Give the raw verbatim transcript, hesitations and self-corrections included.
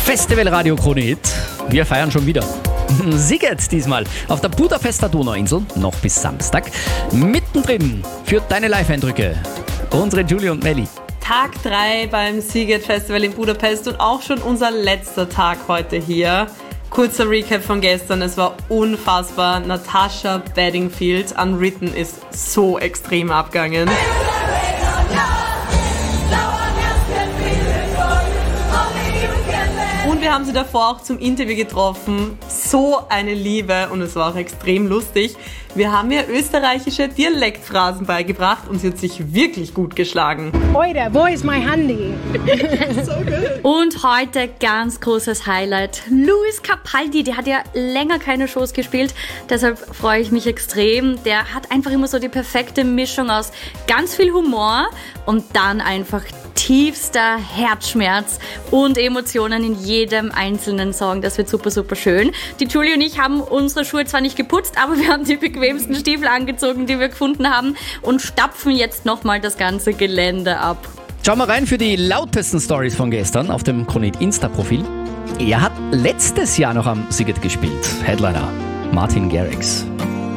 Festival Radio Krone Hit. Wir feiern schon wieder. Siget diesmal auf der Budapester Donauinsel, noch bis Samstag. Mittendrin für deine Live-Eindrücke unsere Julie und Melli. Tag drei beim Siget Festival in Budapest und auch schon unser letzter Tag heute hier. Kurzer Recap von gestern, es war unfassbar. Natasha Bedingfield, Unwritten, ist so extrem abgegangen. Und wir haben sie davor auch zum Interview getroffen. So eine Liebe und es war auch extrem lustig. Wir haben ihr österreichische Dialektphrasen beigebracht und sie hat sich wirklich gut geschlagen. Heute, wo ist mein Handy? So good. Und heute ganz großes Highlight. Luis Capaldi, der hat ja länger keine Shows gespielt, deshalb freue ich mich extrem. Der hat einfach immer so die perfekte Mischung aus ganz viel Humor und dann einfach tiefster Herzschmerz und Emotionen in jedem einzelnen Song. Das wird super, super schön. Die Julie und ich haben unsere Schuhe zwar nicht geputzt, aber wir haben die bequemsten Stiefel angezogen, die wir gefunden haben und stapfen jetzt nochmal das ganze Gelände ab. Schau mal rein für die lautesten Stories von gestern auf dem Krone Hit Insta-Profil. Er hat letztes Jahr noch am Siget gespielt. Headliner Martin Garrix.